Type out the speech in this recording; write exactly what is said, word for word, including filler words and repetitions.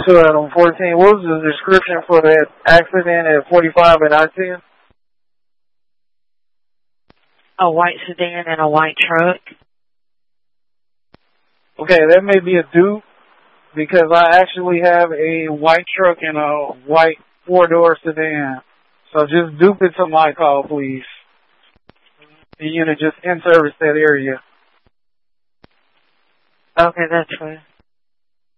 two out on fourteen. What was the description for that accident at forty-five and I ten? A white sedan and a white truck. Okay, that may be a dupe because I actually have a white truck and a white four-door sedan. So just dupe it to my call, please. The unit just in service that area. Okay, that's fine.